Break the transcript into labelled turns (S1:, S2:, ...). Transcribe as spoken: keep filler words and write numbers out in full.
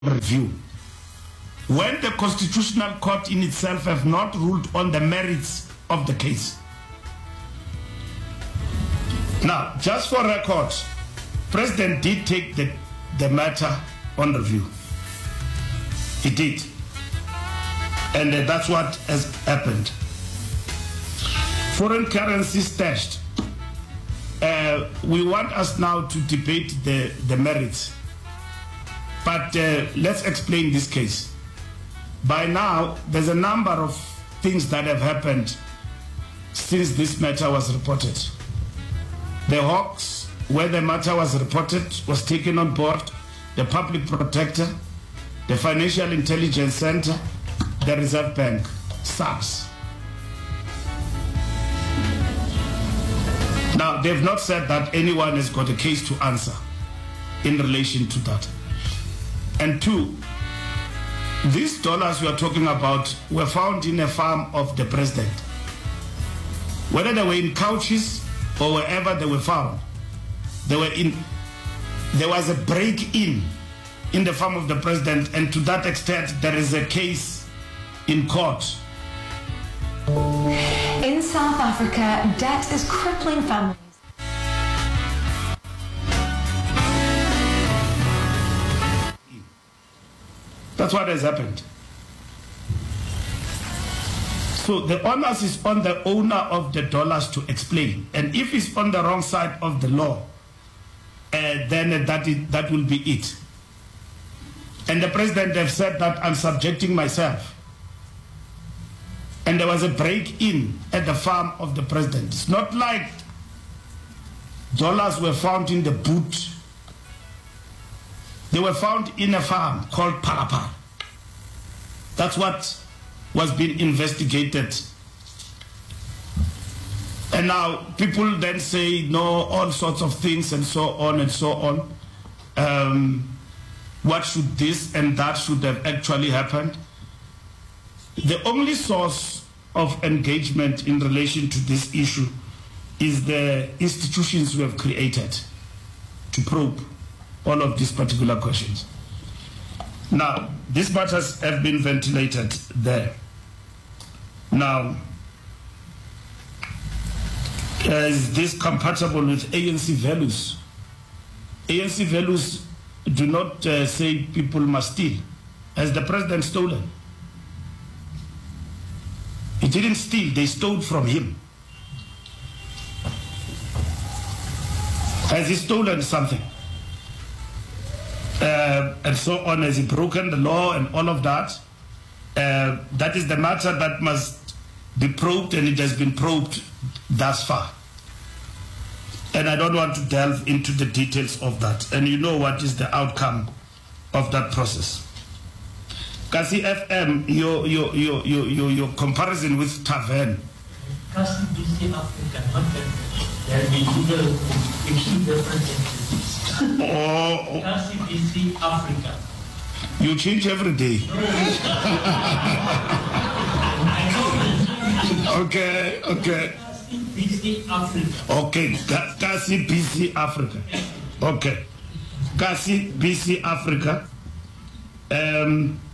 S1: review when the Constitutional Court in itself have not ruled on the merits of the case. Now, just for record, President did take the, the matter on review. He did. And uh, that's what has happened. Foreign currency stashed. Uh, we want us now to debate the, the merits. But uh, let's explain this case. By now, there's a number of things that have happened since this matter was reported. The Hawks, where the matter was reported, was taken on board, the Public Protector, the Financial Intelligence Center, the Reserve Bank, SARS. Now, they've not said that anyone has got a case to answer in relation to that. And two, these dollars we are talking about were found in a farm of the president. Whether they were in couches or wherever they were found, they were in, there was a break-in in the farm of the president, and to that extent there is a case in court.
S2: In South Africa, debt is crippling families.
S1: That's what has happened. So the onus is on the owner of the dollars to explain. And if he's on the wrong side of the law, uh, then that, is, that will be it. And the president have said that I'm subjecting myself. And there was a break-in at the farm of the president. It's not like dollars were found in the boot. They were found in a farm called Palapa. That's what was being investigated. And now people then say, no, all sorts of things and so on and so on. Um, what should this and that should have actually happened? The only source of engagement in relation to this issue is the institutions we have created to probe all of these particular questions. Now, these matters have been ventilated there. Now, uh, is this compatible with A N C values? A N C values do not uh, say people must steal. Has the president stolen? He didn't steal, they stole from him. Has he stolen something? Uh, and so on, has he broken the law and all of that? Uh, that is the matter that must be probed, and it has been probed thus far. And I don't want to delve into the details of that. And you know what is the outcome of that process. Kasi F M, your, your, your, your, your, your comparison with Tavern.
S3: Kasi B C Africa, not that there will be legal completely different entities.
S1: Oh,
S3: Kasi B C Africa.
S1: You change every day. Okay, okay.
S3: Kasi B C Africa.
S1: Okay, Kasi B C Africa. Okay. Kasi B C Africa. Um,